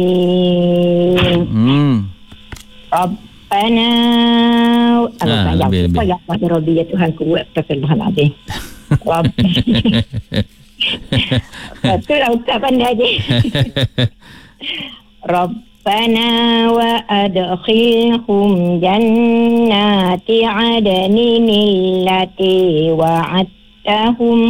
Rabbana lebih. ya Rabbi ya Tuhanku astagfirullahalazim. Betul ucapan dia je. Rabbana wa adkhilhum jannati adnin allati wa'adtahum